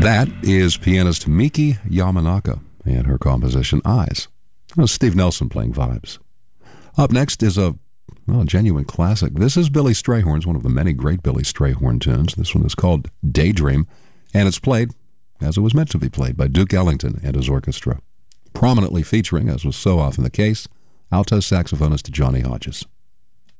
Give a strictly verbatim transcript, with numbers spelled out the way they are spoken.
That is pianist Miki Yamanaka and her composition Eyes. That was Steve Nelson playing vibes. Up next is a, well, a genuine classic. This is Billy Strayhorn's, one of the many great Billy Strayhorn tunes. This one is called Daydream, and it's played as it was meant to be played by Duke Ellington and his orchestra, prominently featuring, as was so often the case, alto saxophonist Johnny Hodges.